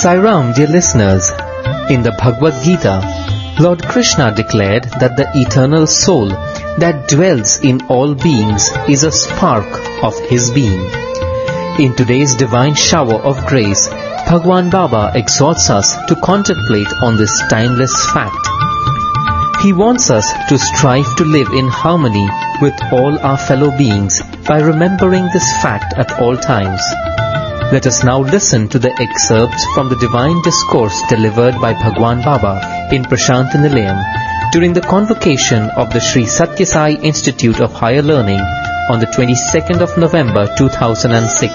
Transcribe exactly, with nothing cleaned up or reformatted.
Sai Ram, dear listeners, in the Bhagavad Gita, Lord Krishna declared that the eternal soul that dwells in all beings is a spark of his being. In today's divine shower of grace, Bhagwan Baba exhorts us to contemplate on this timeless fact. He wants us to strive to live in harmony with all our fellow beings by remembering this fact at all times. Let us now listen to the excerpts from the divine discourse delivered by Bhagwan Baba in Prashanta Nilayam during the convocation of the Sri Satya Sai Institute of Higher Learning on the twenty-second of November two thousand six.